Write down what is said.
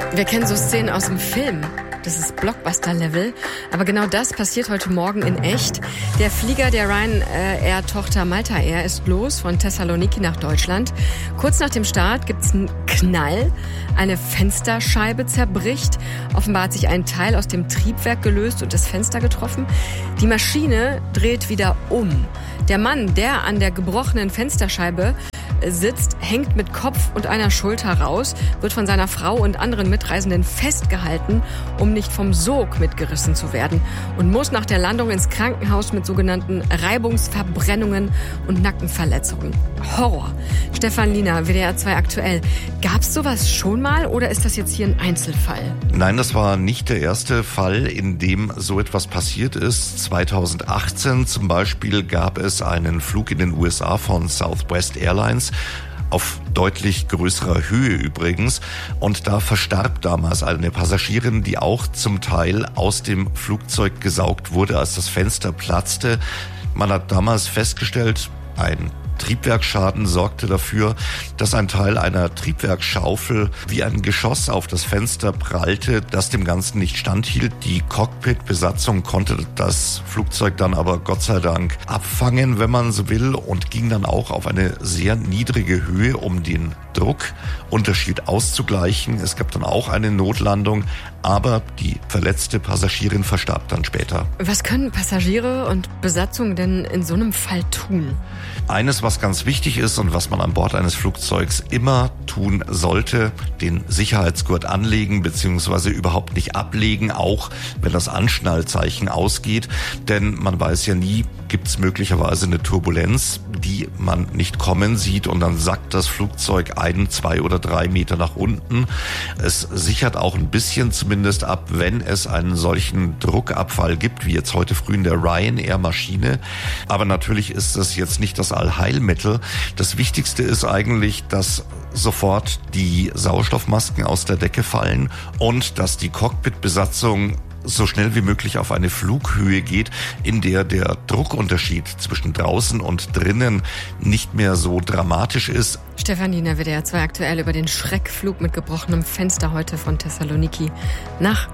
Wir kennen so Szenen aus dem Film. Das ist Blockbuster-Level. Aber genau das passiert heute Morgen in echt. Der Flieger der Ryanair-Tochter Malta Air ist los von Thessaloniki nach Deutschland. Kurz nach dem Start gibt's einen Knall. Eine Fensterscheibe zerbricht. Offenbar hat sich ein Teil aus dem Triebwerk gelöst und das Fenster getroffen. Die Maschine dreht wieder um. Der Mann, der an der gebrochenen Fensterscheibe sitzt, hängt mit Kopf und einer Schulter raus, wird von seiner Frau und anderen Mitreisenden festgehalten, um nicht vom Sog mitgerissen zu werden und muss nach der Landung ins Krankenhaus mit sogenannten Reibungsverbrennungen und Nackenverletzungen. Horror. Stefan Liener, WDR 2 aktuell. Gab's sowas schon mal oder ist das jetzt hier ein Einzelfall? Nein, das war nicht der erste Fall, in dem so etwas passiert ist. 2018 zum Beispiel gab es einen Flug in den USA von Southwest Airlines, auf deutlich größerer Höhe übrigens. Und da verstarb damals eine Passagierin, die auch zum Teil aus dem Flugzeug gesaugt wurde, als das Fenster platzte. Man hat damals festgestellt, ein Triebwerksschaden sorgte dafür, dass ein Teil einer Triebwerksschaufel wie ein Geschoss auf das Fenster prallte, das dem Ganzen nicht standhielt. Die Cockpit-Besatzung konnte das Flugzeug dann aber Gott sei Dank abfangen, wenn man so will, und ging dann auch auf eine sehr niedrige Höhe, um den Druckunterschied auszugleichen. Es gab dann auch eine Notlandung, aber die verletzte Passagierin verstarb dann später. Was können Passagiere und Besatzung denn in so einem Fall tun? Eines, was ganz wichtig ist und was man an Bord eines Flugzeugs immer tun sollte, den Sicherheitsgurt anlegen bzw. überhaupt nicht ablegen, auch wenn das Anschnallzeichen ausgeht. Denn man weiß ja nie, gibt es möglicherweise eine Turbulenz, die man nicht kommen sieht, und dann sackt das Flugzeug 1, 2 oder 3 Meter nach unten. Es sichert auch ein bisschen zumindest ab, wenn es einen solchen Druckabfall gibt, wie jetzt heute früh in der Ryanair-Maschine. Aber natürlich ist das jetzt nicht das Allheilmittel. Das Wichtigste ist eigentlich, dass sofort die Sauerstoffmasken aus der Decke fallen und dass die Cockpitbesatzung so schnell wie möglich auf eine Flughöhe geht, in der der Druckunterschied zwischen draußen und drinnen nicht mehr so dramatisch ist. Stefan Liener, WDR 2 aktuell über den Schreckflug mit gebrochenem Fenster heute von Thessaloniki nach